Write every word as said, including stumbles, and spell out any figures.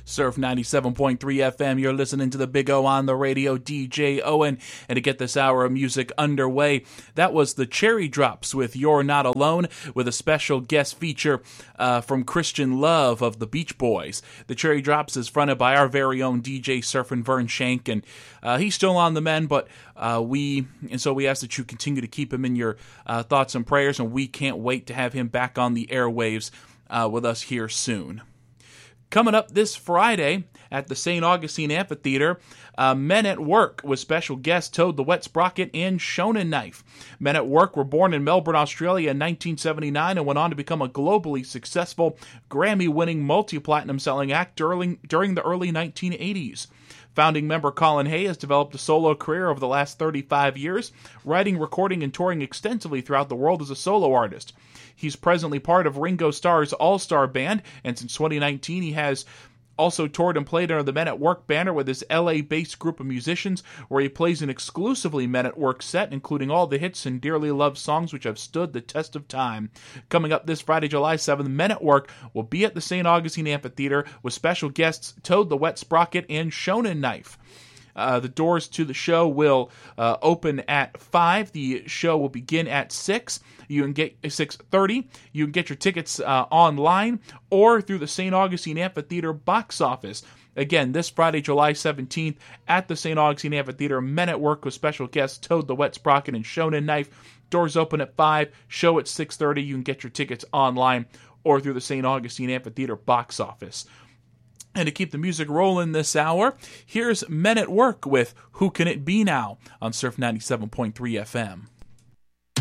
Surf ninety-seven point three F M, you're listening to the Big O on the radio, D J Owen. And to get this hour of music underway, that was the Cherry Drops with You're Not Alone, with a special guest feature uh, from Christian Love of the Beach Boys. The Cherry Drops is fronted by our very own D J Surfin' Vern Shank, and uh, he's still on the mend, but uh, we, and so we ask that you continue to keep him in your uh, thoughts and prayers, and we can't wait to have him back on the airwaves uh, with us here soon. Coming up this Friday at the Saint Augustine Amphitheater, uh, Men at Work with special guests Toad the Wet Sprocket and Shonen Knife. Men at Work were born in Melbourne, Australia in nineteen seventy-nine and went on to become a globally successful Grammy-winning multi-platinum selling act during, during the early nineteen eighties. Founding member Colin Hay has developed a solo career over the last thirty-five years, writing, recording, and touring extensively throughout the world as a solo artist. He's presently part of Ringo Starr's All-Star Band, and since twenty nineteen he has also toured and played under the Men at Work banner with his L A-based group of musicians, where he plays an exclusively Men at Work set, including all the hits and dearly loved songs which have stood the test of time. Coming up this Friday, July seventh, Men at Work will be at the Saint Augustine Amphitheater with special guests Toad the Wet Sprocket and Shonen Knife. Uh, the doors to the show will uh, open at five. The show will begin at six. You can get six thirty. You can get your tickets uh, online or through the Saint Augustine Amphitheater box office. Again, this Friday, July seventeenth, at the Saint Augustine Amphitheater, Men at Work with special guests Toad the Wet Sprocket and Shonen Knife. Doors open at five. Show at six thirty. You can get your tickets online or through the Saint Augustine Amphitheater box office. And to keep the music rolling this hour, here's Men at Work with Who Can It Be Now on Surf ninety-seven point three F M.